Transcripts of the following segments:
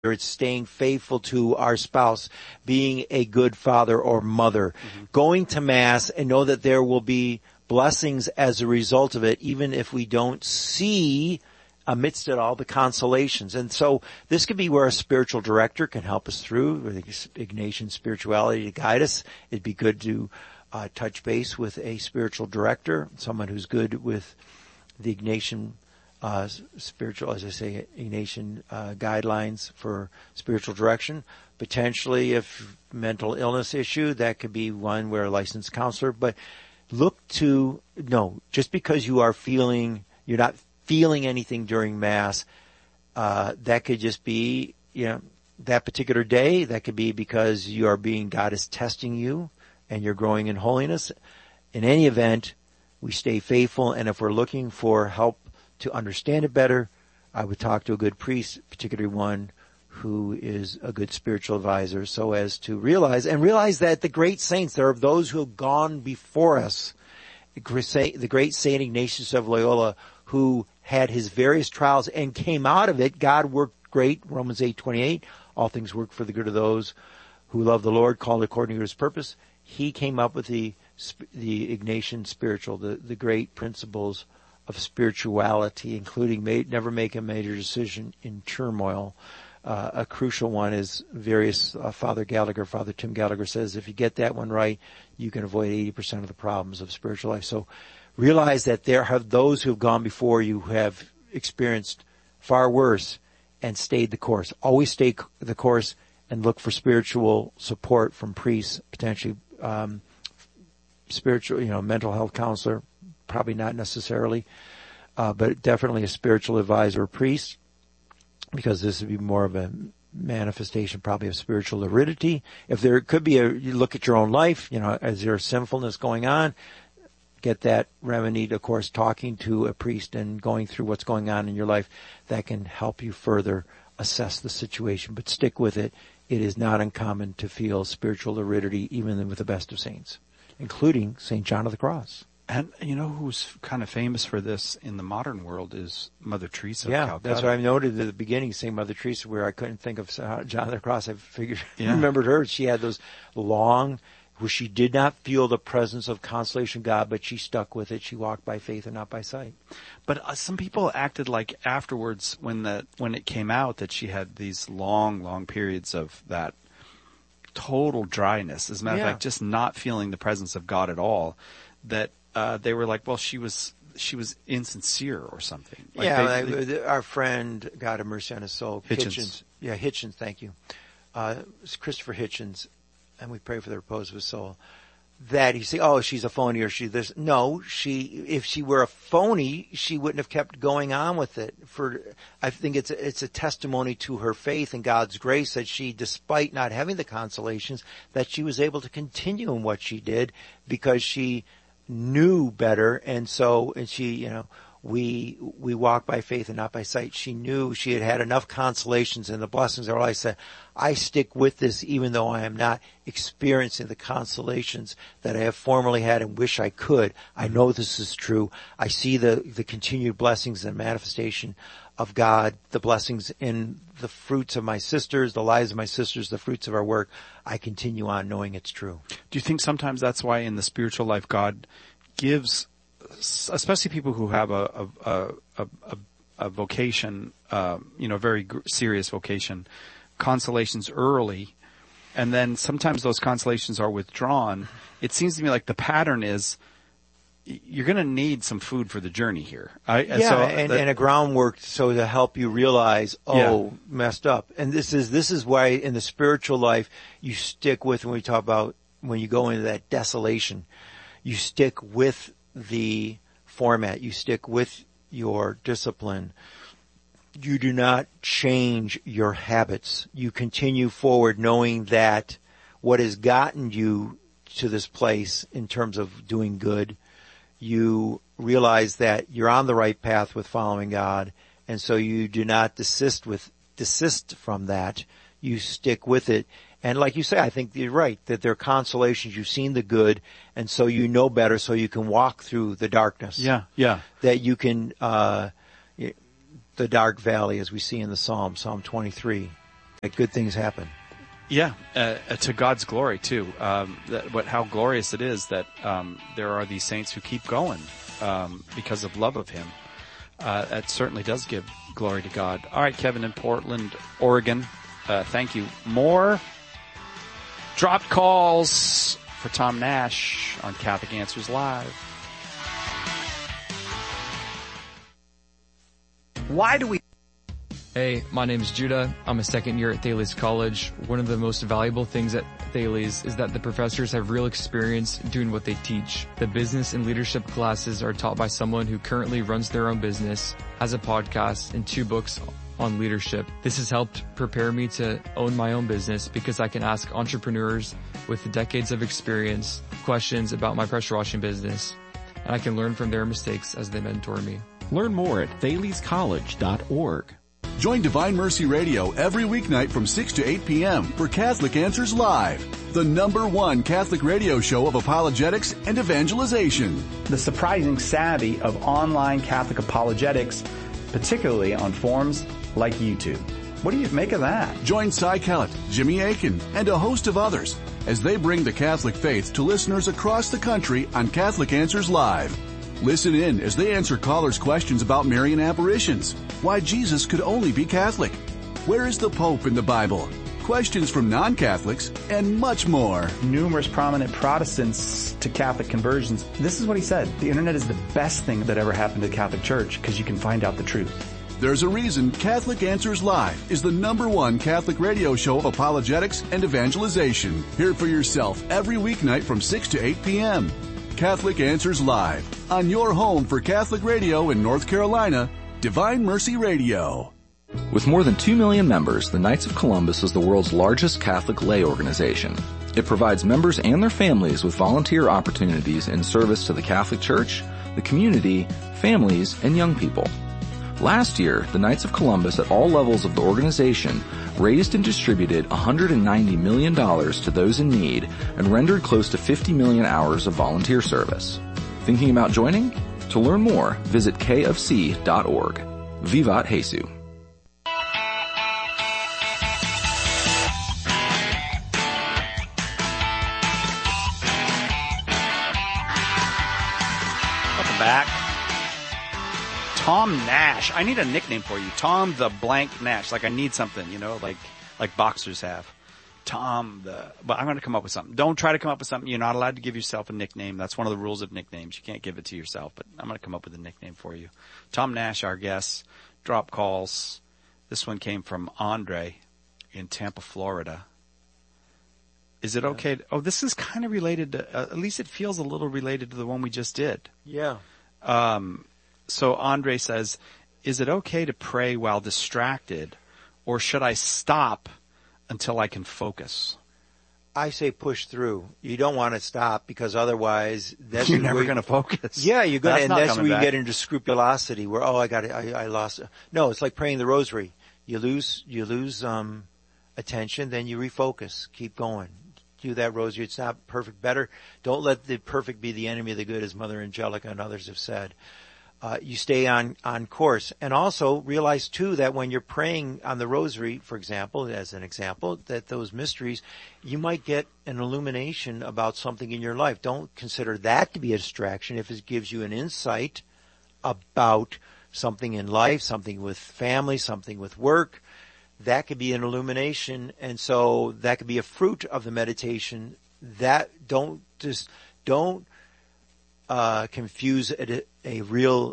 It's staying faithful to our spouse, being a good father or mother, going to Mass and know that there will be blessings as a result of it, even if we don't see amidst it all the consolations. And so this could be where a spiritual director can help us through with Ignatian spirituality to guide us. It'd be good to touch base with a spiritual director, someone who's good with the Ignatian spiritual, as I say, Ignatian guidelines for spiritual direction. Potentially, if mental illness issue, that could be one where a licensed counselor. But just because you're not feeling anything during Mass, that could just be, that particular day. That could be because God is testing you and you're growing in holiness. In any event, we stay faithful, and if we're looking for help to understand it better, I would talk to a good priest, particularly one who is a good spiritual advisor, so as to realize that the great saints, there are those who have gone before us. The great Saint Ignatius of Loyola, who had his various trials and came out of it. God worked great, Romans 8:28. All things work for the good of those who love the Lord, called according to his purpose. He came up with the Ignatian spiritual, the great principles of spirituality, including never make a major decision in turmoil. A crucial one is Father Tim Gallagher says, if you get that one right, you can avoid 80% of the problems of spiritual life. So realize that there have those who have gone before you who have experienced far worse and stayed the course. Always stay the course and look for spiritual support from priests, potentially spiritual, mental health counselor, probably not necessarily, but definitely a spiritual advisor or priest, because this would be more of a manifestation probably of spiritual aridity. If there could be you look at your own life, is there sinfulness going on? Get that remedied, of course, talking to a priest and going through what's going on in your life. That can help you further assess the situation, but stick with it. It is not uncommon to feel spiritual aridity even with the best of saints, including St. John of the Cross. And who's kind of famous for this in the modern world is Mother Teresa of Calcutta. That's what I noted at the beginning, saying Mother Teresa, where I couldn't think of John of the Cross. I remembered her. She had those long, where she did not feel the presence of consolation of God, but she stuck with it. She walked by faith and not by sight. But some people acted like afterwards, when it came out that she had these long periods of that total dryness, as a matter of fact, just not feeling the presence of God at all, that they were like, well, she was insincere or something. Our friend, God have mercy on his soul, Hitchens. Hitchens, thank you. It's Christopher Hitchens, and we pray for the repose of his soul. That you say, oh, she's a phony or she this. No, if she were a phony, she wouldn't have kept going on with it. I think it's a testimony to her faith and God's grace that she, despite not having the consolations, that she was able to continue in what she did because she knew better. And she, we walk by faith and not by sight. She knew she had enough consolations and the blessings of her life. Said, I stick with this even though I am not experiencing the consolations that I have formerly had and wish I could. I know this is true. I see the continued blessings and manifestation of God, the blessings in the fruits of my sisters, the lives of my sisters, the fruits of our work. I continue on knowing it's true. Do you think sometimes that's why in the spiritual life God gives, especially people who have a vocation, a very serious vocation, consolations early, and then sometimes those consolations are withdrawn? It seems to me like the pattern is you're going to need some food for the journey here. And a groundwork so to help you realize, messed up. And this is why in the spiritual life you stick with, when we talk about when you go into that desolation, you stick with the format, you stick with your discipline. You do not change your habits. You continue forward knowing that what has gotten you to this place in terms of doing good, you realize that you're on the right path with following God, and so you do not desist from that. You stick with it. And like you say, I think you're right, that there are consolations. You've seen the good, and so you know better, so you can walk through the darkness. That you can, the dark valley, as we see in the Psalm 23. Like good things happen. Yeah, to God's glory too. How glorious it is that there are these saints who keep going because of love of Him. That certainly does give glory to God. All right, Kevin in Portland, Oregon. Thank you. More drop calls for Tom Nash on Catholic Answers Live. Why do we... Hey, my name is Judah. I'm a second year at Thales College. One of the most valuable things at Thales is that the professors have real experience doing what they teach. The business and leadership classes are taught by someone who currently runs their own business, has a podcast, and 2 books on leadership. This has helped prepare me to own my own business because I can ask entrepreneurs with decades of experience questions about my pressure washing business, and I can learn from their mistakes as they mentor me. Learn more at thalescollege.org. Join Divine Mercy Radio every weeknight from 6 to 8 p.m. for Catholic Answers Live, the #1 Catholic radio show of apologetics and evangelization. The surprising savvy of online Catholic apologetics, particularly on forums like YouTube. What do you make of that? Join Cy Kellett, Jimmy Akin, and a host of others as they bring the Catholic faith to listeners across the country on Catholic Answers Live. Listen in as they answer callers' questions about Marian apparitions, why Jesus could only be Catholic, where is the Pope in the Bible, questions from non-Catholics, and much more. Numerous prominent Protestants to Catholic conversions. This is what he said. The internet is the best thing that ever happened to the Catholic Church because you can find out the truth. There's a reason Catholic Answers Live is the #1 Catholic radio show of apologetics and evangelization. Hear it for yourself every weeknight from 6 to 8 p.m. Catholic Answers Live, on your home for Catholic radio in North Carolina, Divine Mercy Radio. With more than 2 million members, the Knights of Columbus is the world's largest Catholic lay organization. It provides members and their families with volunteer opportunities in service to the Catholic Church, the community, families, and young people. Last year, the Knights of Columbus at all levels of the organization raised and distributed $190 million to those in need and rendered close to 50 million hours of volunteer service. Thinking about joining? To learn more, visit kfc.org. Vivat Jesus. Welcome back. Tom Nash. I need a nickname for you. Tom the blank Nash. Like I need something, like boxers have. Tom the... But I'm going to come up with something. Don't try to come up with something. You're not allowed to give yourself a nickname. That's one of the rules of nicknames. You can't give it to yourself, but I'm going to come up with a nickname for you. Tom Nash, our guest. Drop calls. This one came from Andre in Tampa, Florida. Is it okay? This is kind of related to... at least it feels a little related to the one we just did. Yeah. So Andre says, is it okay to pray while distracted, or should I stop until I can focus? I say push through. You don't want to stop because otherwise that's you're never going to focus. Yeah, you're going to, and that's where you back. get into scrupulosity where, I lost. No, it's like praying the rosary. You lose attention, then you refocus. Keep going. Do that rosary. It's not perfect. Better. Don't let the perfect be the enemy of the good, as Mother Angelica and others have said. You stay on course. And also realize too that when you're praying on the rosary, for example, as an example, that those mysteries, you might get an illumination about something in your life. Don't consider that to be a distraction. If it gives you an insight about something in life, something with family, something with work, that could be an illumination. And so that could be a fruit of the meditation. That don't confuse a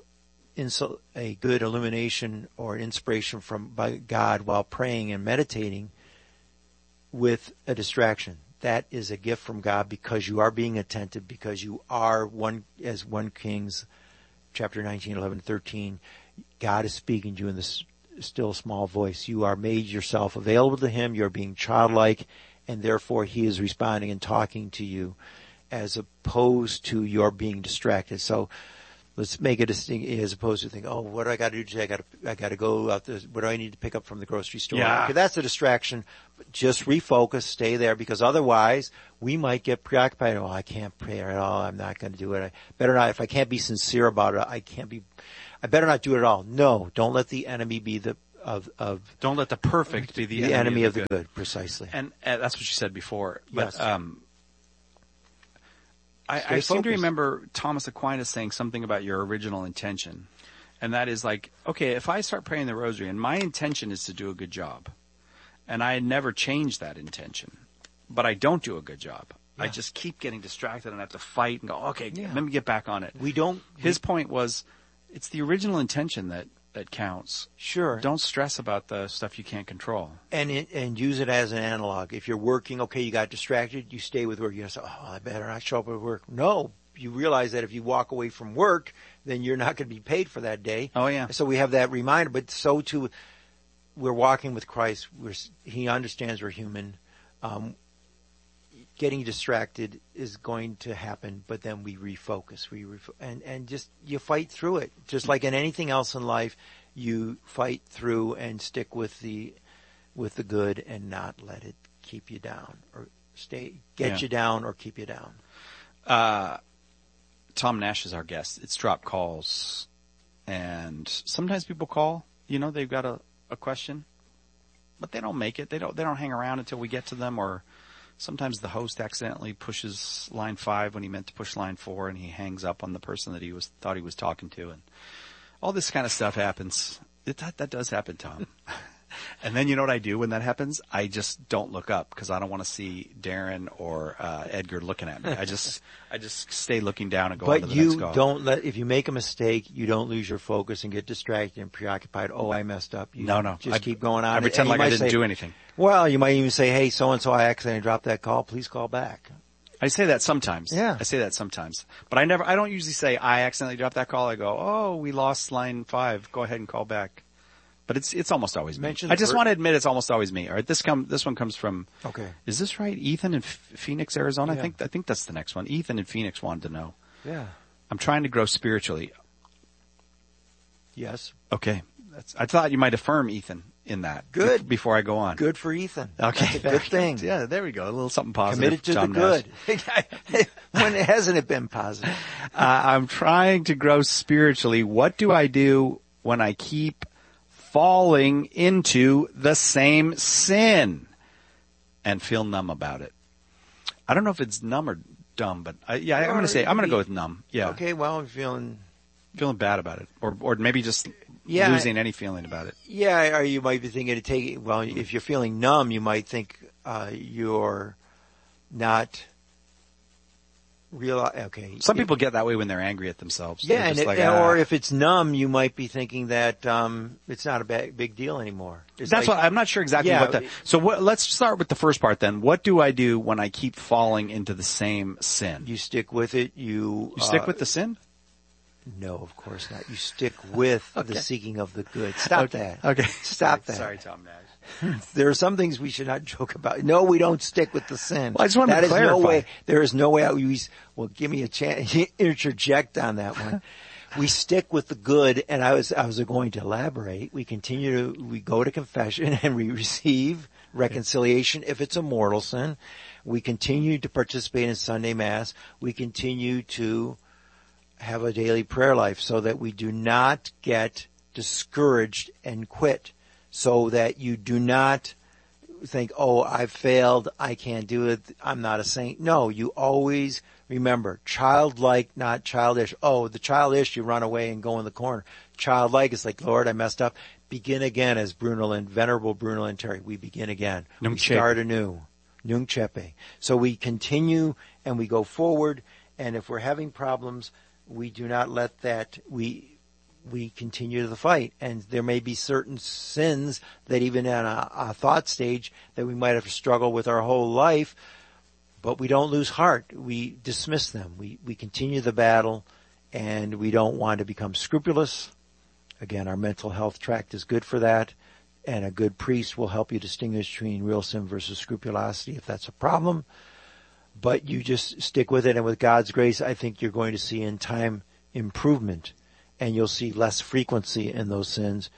good illumination or inspiration by God while praying and meditating with a distraction. That is a gift from God because you are being attentive, because you are as 1 Kings chapter 19, 11, 13. God is speaking to you in this still small voice. You are made yourself available to Him. You're being childlike, and therefore He is responding and talking to you, as opposed to your being distracted. So let's make a distinction as opposed to think, what do I got to do today? I got to go out there. What do I need to pick up from the grocery store? Yeah. Okay, that's a distraction. But just refocus, stay there, because otherwise we might get preoccupied. I can't pray at all. I'm not going to do it. I better not. If I can't be sincere about it, I better not do it at all. No, don't let the enemy be the Don't let the perfect be the enemy of the good. Precisely. And that's what you said before. But Yes. I seem to focused. remember Thomas Aquinas saying something about your original intention. And that is like, okay, if I start praying the rosary and my intention is to do a good job, and I never change that intention, but I don't do a good job, I just keep getting distracted and I have to fight and go, okay, let me get back on it. His point was, it's the original intention that counts. Sure. Don't stress about the stuff you can't control. And use it as an analog. If you're working, okay, you got distracted, you stay with work. You say, I better not show up at work. No, you realize that if you walk away from work, then you're not going to be paid for that day. Oh, yeah. So we have that reminder, but so too, we're walking with Christ. He understands we're human. Getting distracted is going to happen, but then we refocus. And just, you fight through it. Just like in anything else in life, you fight through and stick with the good and not let it keep you down or get you down or keep you down. Tom Nash is our guest. It's Drop Calls. And sometimes people call, they've got a question, but they don't make it. They don't hang around until we get to them, or sometimes the host accidentally pushes line 5 when he meant to push line 4, and he hangs up on the person that thought he was talking to, and all this kind of stuff happens. That does happen, Tom. And then you know what I do when that happens? I just don't look up because I don't want to see Darren or Edgar looking at me. I just stay looking down and go on to the next call. But if you make a mistake, you don't lose your focus and get distracted and preoccupied. Oh, I messed up. No. Just keep going on. I pretend like I didn't do anything. Well, you might even say, hey, so-and-so, I accidentally dropped that call. Please call back. I say that sometimes. Yeah. I say that sometimes. But I don't usually say, I accidentally dropped that call. I go, oh, we lost line 5. Go ahead and call back. But it's almost always me. I just want to admit it's almost always me. All right, this one comes from. Okay. Is this right? Ethan in Phoenix, Arizona. Yeah. I think that's the next one. Ethan in Phoenix wanted to know. Yeah. I'm trying to grow spiritually. Yes. Okay. I thought you might affirm Ethan in that. Good. Before I go on. Good for Ethan. Okay. That's a good thing. Yeah. There we go. A little something positive. Committed to the good. When hasn't it been positive? I'm trying to grow spiritually. What do I do when I keep falling into the same sin and feel numb about it? I don't know if it's numb or dumb, but I'm going to go with numb. Yeah. Okay. Well, I'm feeling bad about it, or maybe just losing any feeling about it. Yeah. Or you might be thinking if you're feeling numb, you might think, you're not okay. Some people get that way when they're angry at themselves. Yeah, or if it's numb, you might be thinking that it's not a big deal anymore. That's what I'm not sure exactly what that. So let's start with the first part then. What do I do when I keep falling into the same sin? You stick with it. You stick with the sin? No, of course not. You stick with the seeking of the good. Stop that. Okay. Stop that. Sorry, Tom Nash. There are some things we should not joke about. No, we don't stick with the sin. Well, I just wanted to clarify. There is no way. Well, give me a chance. Interject on that one. We stick with the good, and I was going to elaborate. We go to confession and we receive reconciliation if it's a mortal sin. We continue to participate in Sunday Mass. We continue to have a daily prayer life so that we do not get discouraged and quit. So that you do not think, oh, I've failed, I can't do it, I'm not a saint. No, you always remember, childlike, not childish. Oh, the childish, you run away and go in the corner. Childlike is like, Lord, I messed up. Begin again, as Venerable Bruno Lanteri. We begin again. We start anew. Nunc Cepe. So we continue and we go forward, and if we're having problems, we do not let that, we continue the fight. And there may be certain sins that even in a thought stage that we might have to struggle with our whole life, but we don't lose heart. We dismiss them. We continue the battle, and we don't want to become scrupulous. Again, our mental health tract is good for that, and a good priest will help you distinguish between real sin versus scrupulosity if that's a problem. But you just stick with it, and with God's grace, I think you're going to see in time improvement. And you'll see less frequency in those sins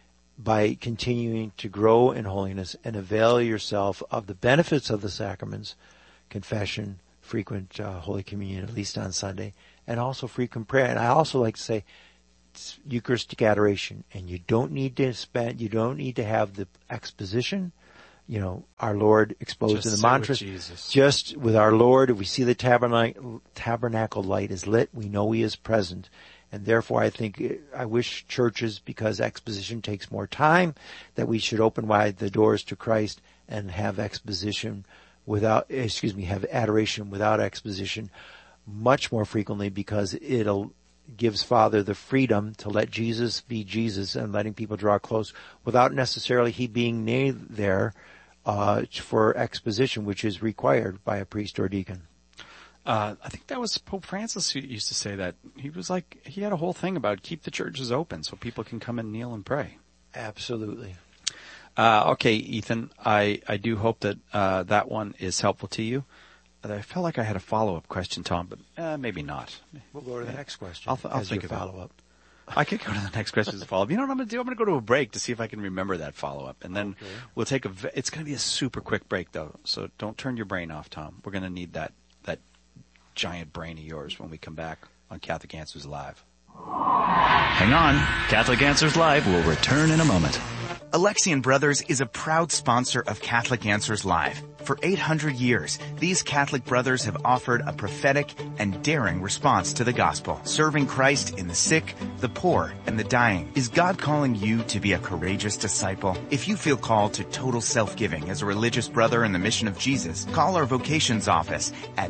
by continuing to grow in holiness and avail yourself of the benefits of the sacraments, confession, frequent Holy Communion, at least on Sunday, and also frequent prayer. And I also like to say, it's Eucharistic adoration, and you don't need to have the exposition. Our Lord exposed just in the mantras. Just with our Lord, if we see the tabernacle light is lit, we know He is present. And therefore I wish churches, because exposition takes more time, that we should open wide the doors to Christ and have adoration without exposition much more frequently, because it'll gives Father the freedom to let Jesus be Jesus and letting people draw close without necessarily He being near there for exposition, which is required by a priest or deacon. I think that was Pope Francis who used to say that. He had a whole thing about keep the churches open so people can come and kneel and pray. Absolutely. Okay, Ethan, I do hope that that one is helpful to you. I felt like I had a follow-up question, Tom, but maybe not. We'll go to the next question. I'll think of follow-up. I could go to the next question as a follow-up. You know what I'm going to do? I'm going to go to a break to see if I can remember that follow-up. And then we'll take it's going to be a super quick break, though, so don't turn your brain off, Tom. We're going to need that giant brain of yours when we come back on Catholic Answers Live. Hang on. Catholic Answers Live will return in a moment. Alexian Brothers is a proud sponsor of Catholic Answers Live. For 800 years, these Catholic brothers have offered a prophetic and daring response to the gospel, serving Christ in the sick, the poor, and the dying. Is God calling you to be a courageous disciple? If you feel called to total self-giving as a religious brother in the mission of Jesus, call our vocations office at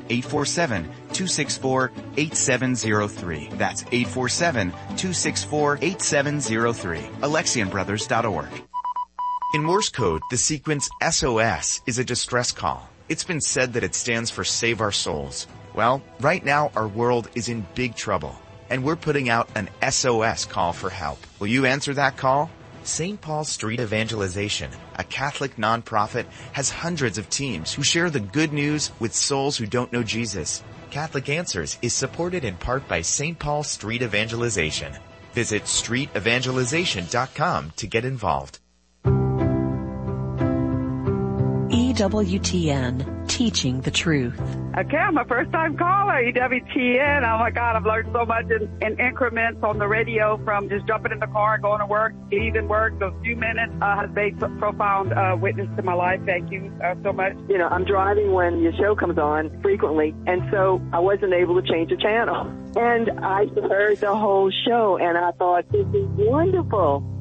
847-264-8703. That's 847-264-8703. AlexianBrothers.org. In Morse code, the sequence SOS is a distress call. It's been said that it stands for Save Our Souls. Well, right now our world is in big trouble, and we're putting out an SOS call for help. Will you answer that call? St. Paul Street Evangelization, a Catholic nonprofit, has hundreds of teams who share the good news with souls who don't know Jesus. Catholic Answers is supported in part by St. Paul Street Evangelization. Visit streetevangelization.com to get involved. EWTN, teaching the truth. Okay, I'm a first-time caller, EWTN. Oh, my God, I've learned so much in increments on the radio, from just jumping in the car and going to work, leaving work. Those few minutes has made profound witness to my life. Thank you so much. I'm driving when your show comes on frequently, and so I wasn't able to change the channel. And I heard the whole show, and I thought, this is wonderful.